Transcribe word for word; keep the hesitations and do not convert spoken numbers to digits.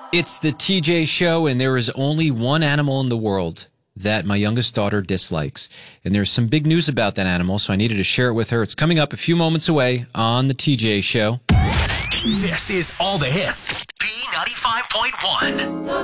It's the T J Show, and there is only one animal in the world that my youngest daughter dislikes. And there's some big news about that animal, so I needed to share it with her. It's coming up a few moments away on the T J Show. This is All the Hits. B ninety-five point one.